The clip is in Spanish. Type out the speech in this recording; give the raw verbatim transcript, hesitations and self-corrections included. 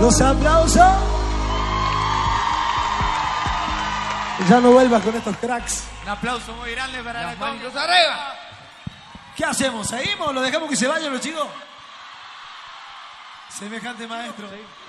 Los aplausos. Ya no vuelvas con estos cracks. Un aplauso muy grande para Las la manitos arriba. ¿Qué hacemos? ¿Seguimos? ¿Lo dejamos que se vayan los chicos? Semejante maestro.